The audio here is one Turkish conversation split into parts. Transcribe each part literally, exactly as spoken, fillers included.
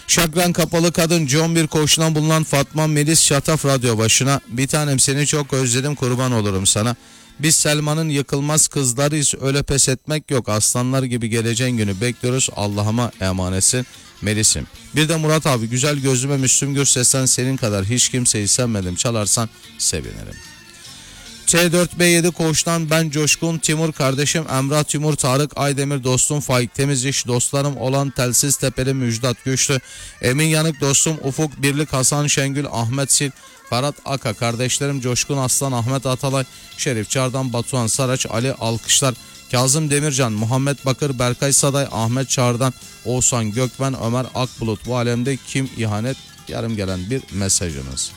Şakran kapalı kadın John bir koğuşundan bulunan Fatma Melis Şataf radyo başına. Bir tanem seni çok özledim, kurban olurum sana. Biz Selma'nın yıkılmaz kızlarıyız, öyle pes etmek yok. Aslanlar gibi geleceğin günü bekliyoruz, Allah'ıma emanetsin Melis'im. Bir de Murat abi, güzel gözüme Müslüm Gürses'ten senin kadar hiç kimseyi sevmedim, çalarsan sevinirim. T dört B yedi koğuştan ben Coşkun Timur, kardeşim Emrah Timur, Tarık Aydemir, dostum Faik Temizciş, dostlarım olan Telsiz Tepeli Müjdat Güçlü, Emin Yanık, dostum Ufuk Birlik, Hasan Şengül, Ahmet Sil, Ferhat Aka, kardeşlerim Coşkun Aslan, Ahmet Atalay, Şerif Çardan, Batuhan Saraç, Ali Alkışlar, Kazım Demircan, Muhammed Bakır, Berkay Saday, Ahmet Çağrı'dan, Oğuzhan Gökmen, Ömer Akbulut. Bu alemde kim ihanet? Yarım gelen bir mesajınız.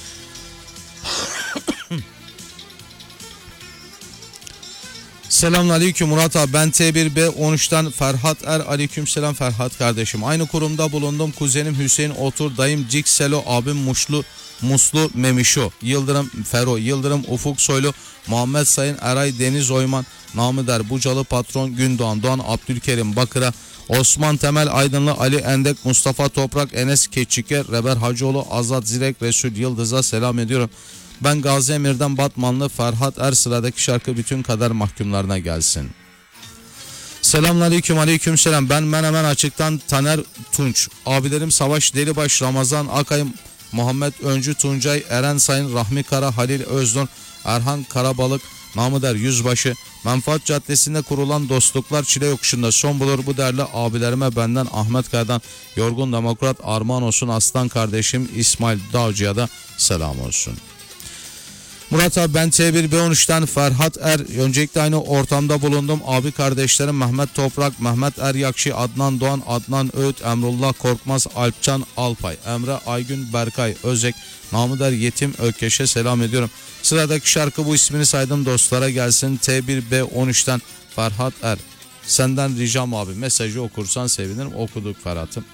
Selamünaleyküm Murat abi, ben T bir B on üçten Ferhat Er. Aleykümselam Ferhat kardeşim. Aynı kurumda bulundum, kuzenim Hüseyin Otur, dayım Cikselo, abim Muşlu Muslu Memişo, Yıldırım Fero, Yıldırım Ufuk Soylu, Muhammed Sayın Eray Deniz Oyman, Namıder Bucalı, Patron Gündoğan, Doğan Abdülkerim Bakır'a, Osman Temel Aydınlı, Ali Endek, Mustafa Toprak, Enes Keçike, Reber Hacıoğlu, Azat Zirek, Resul Yıldız'a selam ediyorum. Ben Gazi Emir'den Batmanlı Ferhat Er. Sıradaki şarkı bütün kader mahkumlarına gelsin. Selamünaleyküm, aleykümselam. Ben Menemen Açık'tan Taner Tunç. Abilerim Savaş Delibaş, Ramazan Akay, Muhammed Öncü Tuncay, Eren Sayın, Rahmi Kara, Halil Öznur, Erhan Karabalık, Namıder Yüzbaşı. Menfaat Caddesi'nde kurulan dostluklar çile yokuşunda son bulur. Bu değerli abilerime benden Ahmet Kaya'dan Yorgun Demokrat armağan olsun. Aslan kardeşim İsmail Dağcı'ya da selam olsun. Murat abi, ben T bir B on üçten Ferhat Er. Öncelikle aynı ortamda bulundum. Abi kardeşlerim Mehmet Toprak, Mehmet Er Yakşi, Adnan Doğan, Adnan Öğüt, Emrullah Korkmaz, Alpcan Alpay, Emre Aygün, Berkay Özek, Namıder Yetim Ökkeş'e selam ediyorum. Sıradaki şarkı, bu ismini saydım dostlara gelsin. T bir B on üçten Ferhat Er. Senden ricam abi, mesajı okursan sevinirim. Okuduk Ferhat'ım.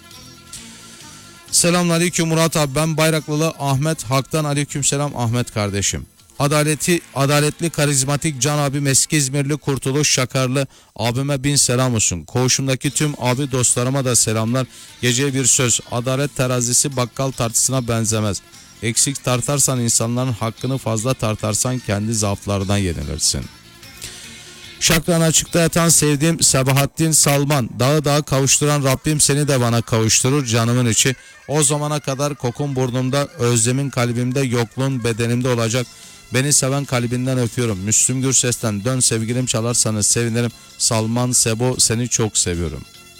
Selamünaleyküm Murat abi, ben Bayraklılı Ahmet Hak'tan. Aleykümselam Ahmet kardeşim. Adaleti, adaletli karizmatik Can abi, eski İzmirli Kurtuluş Şakarlı abime bin selam olsun. Koğuşumdaki tüm abi dostlarıma da selamlar. Geceye bir söz, adalet terazisi bakkal tartısına benzemez. Eksik tartarsan insanların hakkını, fazla tartarsan kendi zaaflardan yenilirsin. Şakran Açık'ta yatan sevdiğim Sebahattin Salman, dağı dağı kavuşturan Rabbim seni de bana kavuşturur canımın içi. O zamana kadar kokun burnumda, özlemin kalbimde, yokluğun bedenimde olacak. Beni seven kalbinden öpüyorum. Müslüm Gürses'ten dön sevgilim çalarsanız sevinirim. Salman Sebo, seni çok seviyorum.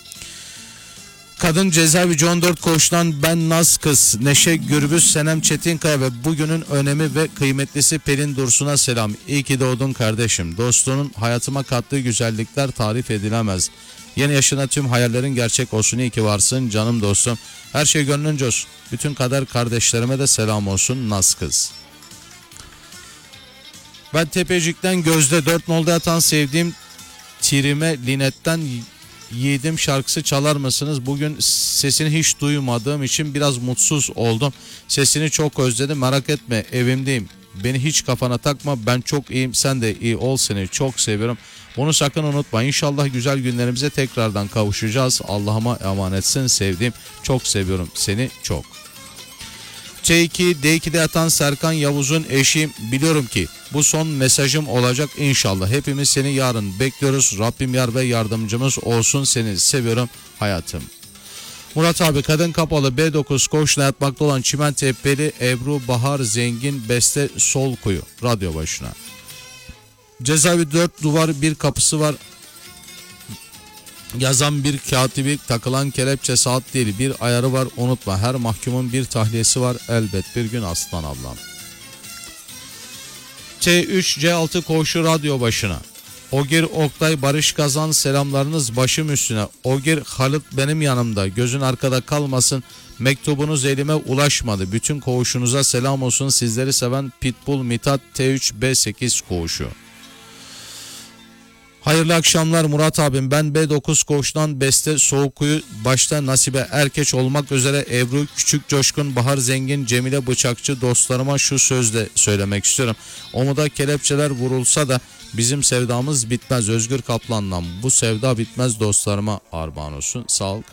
Kadın Cezaevi on dört koğuştan ben Naz Kız, Neşe Gürbüz, Senem Çetinkaya ve bugünün önemi ve kıymetlisi Pelin Dursun'a selam. İyi ki doğdun kardeşim. Dostluğunun hayatıma kattığı güzellikler tarif edilemez. Yeni yaşına tüm hayallerin gerçek olsun. İyi ki varsın canım dostum. Her şey gönlünce olsun. Bütün kader kardeşlerime de selam olsun Naz Kız. Ben Tepecik'ten Gözde dört nolda yatan sevdiğim Tirime Linet'ten Yiğidim şarkısı çalar mısınız? Bugün sesini hiç duymadığım için biraz mutsuz oldum. Sesini çok özledim, merak etme evimdeyim. Beni hiç kafana takma, ben çok iyiyim, sen de iyi ol, seni çok seviyorum. Bunu sakın unutma. İnşallah güzel günlerimize tekrardan kavuşacağız. Allah'ıma emanetsin sevdiğim, çok seviyorum seni çok. C iki D iki'de yatan Serkan Yavuz'un eşiyim. Biliyorum ki bu son mesajım olacak inşallah. Hepimiz seni yarın bekliyoruz. Rabbim yar ve yardımcımız olsun. Seni seviyorum hayatım. Murat abi, kadın kapalı B dokuz koğuşuna yatmakta olan Çimen Tepeli Ebru Bahar Zengin Beste Sol Kuyu radyo başına. Cezaevi dört duvar bir kapısı var. Yazan bir katibi, takılan kelepçe saat değil, bir ayarı var unutma. Her mahkumun bir tahliyesi var elbet bir gün aslan ablam. T üç C altı koğuşu radyo başına. Ogir Oktay Barış Kazan selamlarınız başım üstüne. Ogir Halit benim yanımda, gözün arkada kalmasın. Mektubunuz elime ulaşmadı. Bütün koğuşunuza selam olsun. Sizleri seven Pitbull Mithat T üç B sekiz koğuşu. Hayırlı akşamlar Murat abim, ben B dokuz koğuştan Beste Soğukkuyu, başta Nasibe Erkeç olmak üzere Ebru Küçük Coşkun, Bahar Zengin, Cemile Bıçakçı dostlarıma şu sözle söylemek istiyorum. Omuda kelepçeler vurulsa da bizim sevdamız bitmez. Özgür Kaplan'dan bu sevda bitmez dostlarıma armağan olsun. Sağ ol.